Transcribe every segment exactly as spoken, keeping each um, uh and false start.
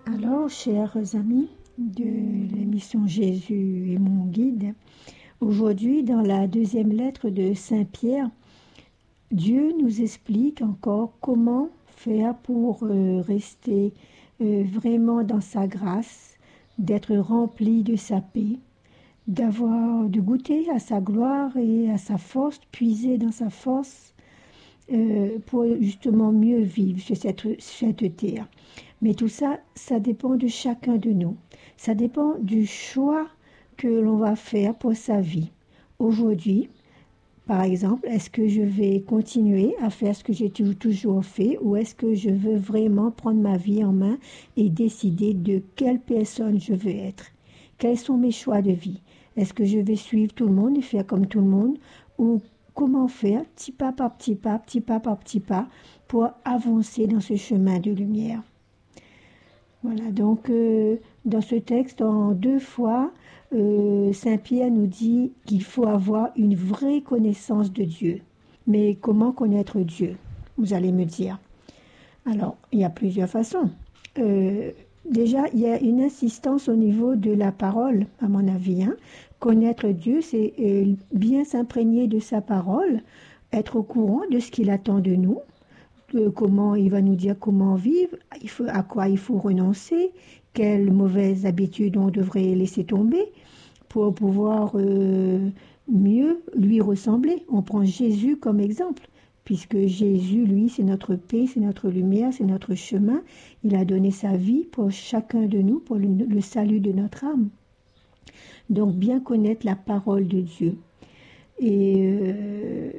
Alors, chers amis de l'émission Jésus est mon guide, aujourd'hui, dans la deuxième lettre de Saint Pierre, Dieu nous explique encore comment faire pour euh, rester euh, vraiment dans sa grâce, d'être rempli de sa paix, d'avoir, de goûter à sa gloire et à sa force, puiser dans sa force euh, pour justement mieux vivre sur cette, cette terre. Mais tout ça, ça dépend de chacun de nous. Ça dépend du choix que l'on va faire pour sa vie. Aujourd'hui, par exemple, est-ce que je vais continuer à faire ce que j'ai toujours fait ou est-ce que je veux vraiment prendre ma vie en main et décider de quelle personne je veux être? Quels sont mes choix de vie? Est-ce que je vais suivre tout le monde et faire comme tout le monde ou comment faire petit pas par petit pas, petit pas par petit pas pour avancer dans ce chemin de lumière? Voilà, donc euh, dans ce texte, en deux fois, euh, Saint Pierre nous dit qu'il faut avoir une vraie connaissance de Dieu. Mais comment connaître Dieu? Vous allez me dire. Alors, il y a plusieurs façons. Euh, déjà, il y a une insistance au niveau de la parole, à mon avis. Hein. Connaître Dieu, c'est euh, bien s'imprégner de sa parole, être au courant de ce qu'il attend de nous. Euh, comment il va nous dire comment vivre, il faut, à quoi il faut renoncer, quelles mauvaises habitudes on devrait laisser tomber pour pouvoir euh, mieux lui ressembler. On prend Jésus comme exemple, puisque Jésus, lui, c'est notre paix, c'est notre lumière, c'est notre chemin. Il a donné sa vie pour chacun de nous, pour le, le salut de notre âme. Donc, bien connaître la parole de Dieu. Et... Euh,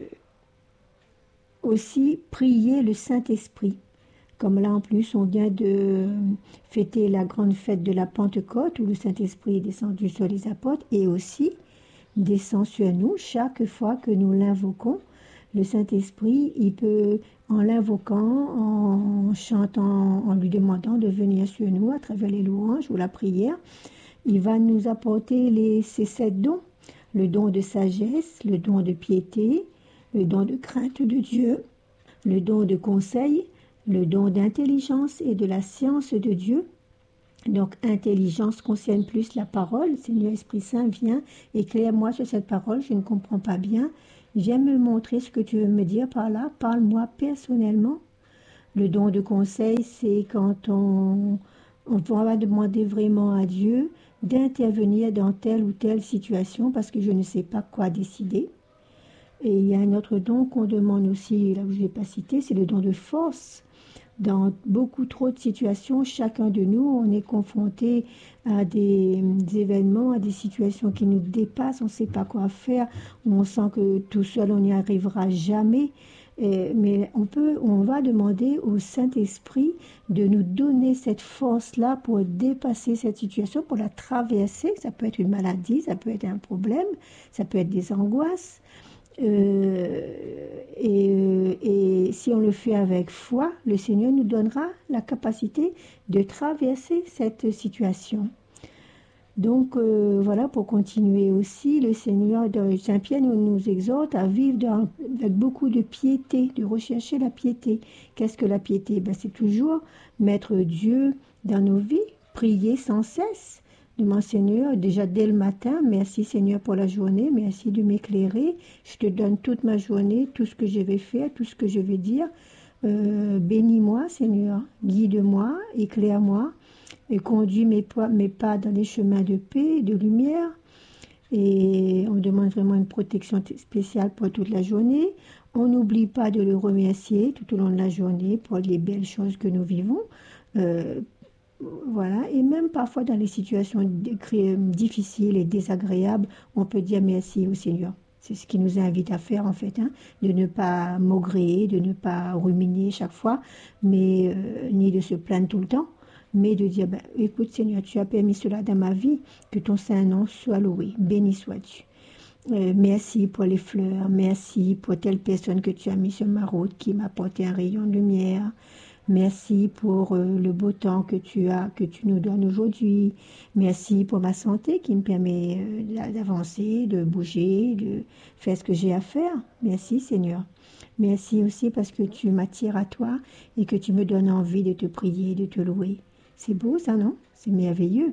aussi prier le Saint-Esprit. Comme là en plus on vient de fêter la grande fête de la Pentecôte où le Saint-Esprit est descendu sur les apôtres et aussi descend sur nous chaque fois que nous l'invoquons. Le Saint-Esprit, il peut, en l'invoquant, en chantant, en lui demandant de venir sur nous à travers les louanges ou la prière, il va nous apporter les, ces sept dons. Le don de sagesse, le don de piété, le don de crainte de Dieu, le don de conseil, le don d'intelligence et de la science de Dieu. Donc, intelligence concerne plus la parole. Seigneur Esprit Saint, viens, éclaire-moi sur cette parole, je ne comprends pas bien. Viens me montrer ce que tu veux me dire par là, parle-moi personnellement. Le don de conseil, c'est quand on, on va demander vraiment à Dieu d'intervenir dans telle ou telle situation parce que je ne sais pas quoi décider. Et il y a un autre don qu'on demande aussi, là où je ne l'ai pas cité, c'est le don de force. Dans beaucoup trop de situations, chacun de nous, on est confronté à des, des événements, à des situations qui nous dépassent, on ne sait pas quoi faire, on sent que tout seul, on n'y arrivera jamais. Et, mais on peut, on va demander au Saint-Esprit de nous donner cette force-là pour dépasser cette situation, pour la traverser. Ça peut être une maladie, ça peut être un problème, ça peut être des angoisses. Euh, et, euh, et si on le fait avec foi, le Seigneur nous donnera la capacité de traverser cette situation. Donc euh, voilà, pour continuer aussi, le Seigneur de Saint-Pierre nous, nous exhorte à vivre dans, avec beaucoup de piété, de rechercher la piété. Qu'est-ce que la piété? Ben, c'est toujours mettre Dieu dans nos vies, prier sans cesse. Mon Seigneur, déjà dès le matin, merci Seigneur pour la journée, merci de m'éclairer. Je te donne toute ma journée, tout ce que je vais faire, tout ce que je vais dire. Euh, bénis-moi Seigneur, guide-moi, éclaire-moi et conduis mes pas, mes pas dans les chemins de paix, de lumière. Et on demande vraiment une protection spéciale pour toute la journée. On n'oublie pas de le remercier tout au long de la journée pour les belles choses que nous vivons. Euh, Voilà, et même parfois dans les situations difficiles et désagréables, on peut dire merci au Seigneur. C'est ce qui nous invite à faire en fait, hein, de ne pas maugréer, de ne pas ruminer chaque fois, mais euh, ni de se plaindre tout le temps, mais de dire, ben, écoute Seigneur, tu as permis cela dans ma vie, que ton Saint-Nom soit loué, béni sois-tu. Euh, merci pour les fleurs, merci pour telle personne que tu as mis sur ma route qui m'a apporté un rayon de lumière. Merci pour euh, le beau temps que tu as, que tu nous donnes aujourd'hui. Merci pour ma santé qui me permet euh, d'avancer, de bouger, de faire ce que j'ai à faire. Merci Seigneur. Merci aussi parce que tu m'attires à toi et que tu me donnes envie de te prier, de te louer. C'est beau ça, non? C'est merveilleux.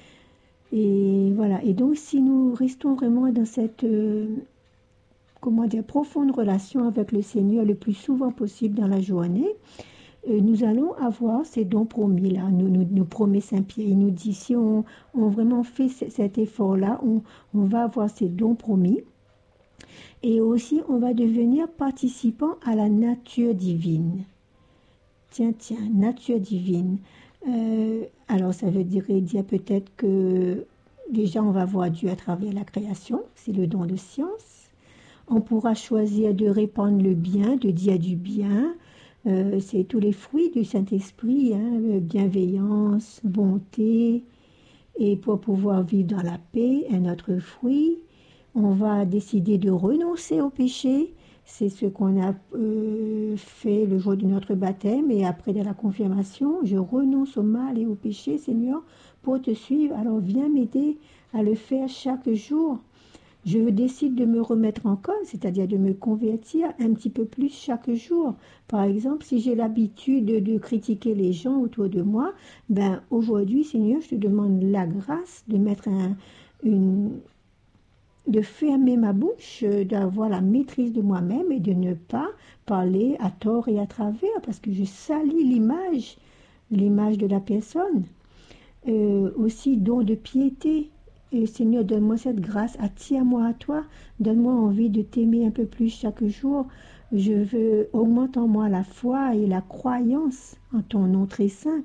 Et voilà. Et donc, si nous restons vraiment dans cette, euh, comment dire, profonde relation avec le Seigneur le plus souvent possible dans la journée, euh, nous allons avoir ces dons promis là. Nous, nous, nous promet Saint-Pierre. Il nous dit, si on, on vraiment fait cet effort-là, on, on va avoir ces dons promis. Et aussi, on va devenir participant à la nature divine. Tiens, tiens, nature divine. Euh, alors, ça veut dire, dire peut-être que déjà, on va voir Dieu à travers la création. C'est le don de science. On pourra choisir de répandre le bien, de dire du bien. Euh, c'est tous les fruits du Saint-Esprit, hein, bienveillance, bonté. Et pour pouvoir vivre dans la paix, un autre fruit. On va décider de renoncer au péché. C'est ce qu'on a euh, fait le jour de notre baptême et après de la confirmation. Je renonce au mal et au péché, Seigneur, pour te suivre. Alors viens m'aider à le faire chaque jour. Je décide de me remettre en cause, c'est-à-dire de me convertir un petit peu plus chaque jour. Par exemple, si j'ai l'habitude de, de critiquer les gens autour de moi, ben aujourd'hui, Seigneur, je te demande la grâce de mettre un, une... de fermer ma bouche, d'avoir la maîtrise de moi-même et de ne pas parler à tort et à travers, parce que je salis l'image, l'image de la personne. Euh, aussi, don de piété. Et Seigneur, donne-moi cette grâce, attire-moi à toi, donne-moi envie de t'aimer un peu plus chaque jour. Je veux, augmente en moi la foi et la croyance en ton nom très saint.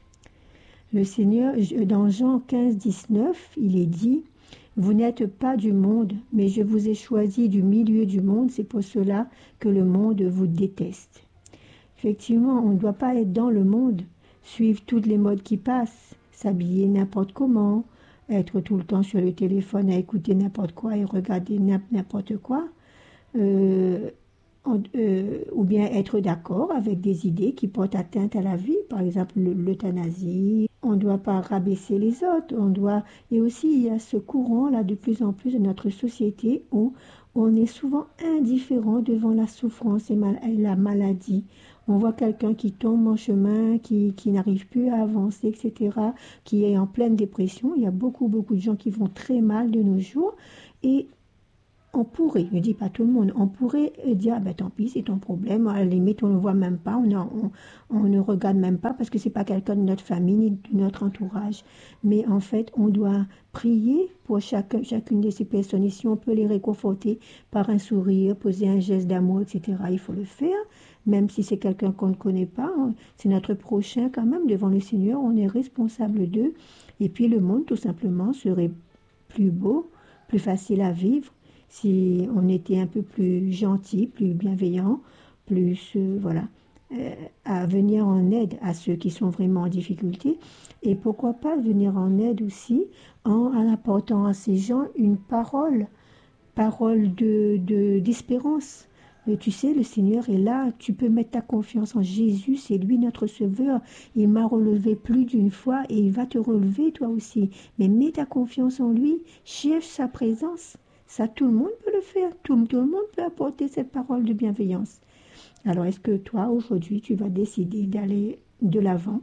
Le Seigneur, dans Jean quinze, dix-neuf, il est dit, vous n'êtes pas du monde, mais je vous ai choisi du milieu du monde, c'est pour cela que le monde vous déteste. Effectivement, on ne doit pas être dans le monde, suivre toutes les modes qui passent, s'habiller n'importe comment, être tout le temps sur le téléphone à écouter n'importe quoi et regarder n'importe quoi, euh, euh, ou bien être d'accord avec des idées qui portent atteinte à la vie, par exemple l'euthanasie. On ne doit pas rabaisser les autres, on doit... Et aussi, il y a ce courant-là de plus en plus de notre société où on est souvent indifférent devant la souffrance et, mal... et la maladie. On voit quelqu'un qui tombe en chemin, qui, qui n'arrive plus à avancer, et cetera, qui est en pleine dépression. Il y a beaucoup, beaucoup de gens qui vont très mal de nos jours. Et on pourrait, ne dis pas tout le monde, on pourrait dire, ah ben tant pis, c'est ton problème, à la limite, on ne le voit même pas, on, on, on ne regarde même pas parce que ce n'est pas quelqu'un de notre famille ni de notre entourage. Mais en fait, on doit prier pour chacun, chacune de ces personnes. Et si on peut les réconforter par un sourire, poser un geste d'amour, et cetera, il faut le faire. Même si c'est quelqu'un qu'on ne connaît pas, c'est notre prochain quand même, devant le Seigneur, on est responsable d'eux. Et puis le monde, tout simplement, serait plus beau, plus facile à vivre, si on était un peu plus gentil, plus bienveillant, plus, euh, voilà, euh, à venir en aide à ceux qui sont vraiment en difficulté. Et pourquoi pas venir en aide aussi en, en apportant à ces gens une parole, parole de, de, d'espérance. Tu sais, le Seigneur est là, tu peux mettre ta confiance en Jésus, c'est lui notre sauveur. Il m'a relevé plus d'une fois et il va te relever toi aussi. Mais mets ta confiance en lui, cherche sa présence. Ça, tout le monde peut le faire, tout, tout le monde peut apporter cette parole de bienveillance. Alors, est-ce que toi, aujourd'hui, tu vas décider d'aller de l'avant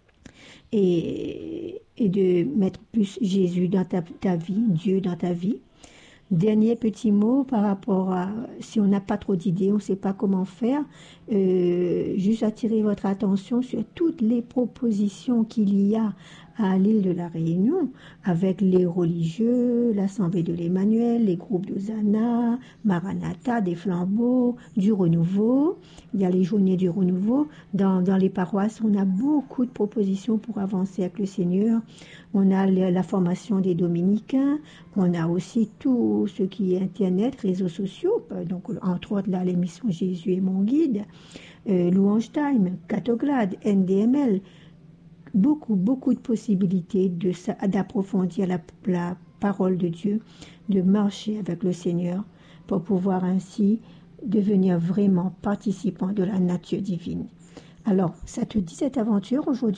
et, et de mettre plus Jésus dans ta, ta vie, Dieu dans ta vie? Dernier petit mot par rapport à, si on n'a pas trop d'idées, on ne sait pas comment faire, euh, juste attirer votre attention sur toutes les propositions qu'il y a à l'île de la Réunion, avec les religieux, l'Assemblée de l'Emmanuel, les groupes d'Hosanna, Maranatha, des flambeaux, du renouveau. Il y a les journées du renouveau. Dans, dans les paroisses, on a beaucoup de propositions pour avancer avec le Seigneur. On a la formation des dominicains, on a aussi tout ce qui est Internet, réseaux sociaux, donc entre autres là l'émission Jésus est mon guide, euh, Louange Time, Catoglade, N D M L, beaucoup, beaucoup de possibilités de, d'approfondir la, la parole de Dieu, de marcher avec le Seigneur pour pouvoir ainsi devenir vraiment participant de la nature divine. Alors, ça te dit cette aventure aujourd'hui ?